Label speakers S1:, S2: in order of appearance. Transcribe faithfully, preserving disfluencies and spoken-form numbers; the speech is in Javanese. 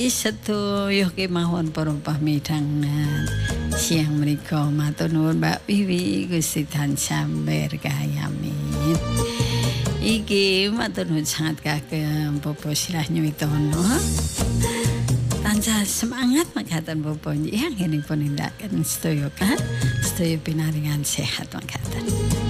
S1: Sedaya kemawon para pamidangan siang menika matur nuwun Mbak Wiwi Gusti tansah berkahi amin. Iki matur nuwun sangat kagem Bobo Sirah Nyuwitono. Tansah semangat makaten Bobo nggih anggenipun nindakaken sedaya kan sedaya pinaringan sehat makaten.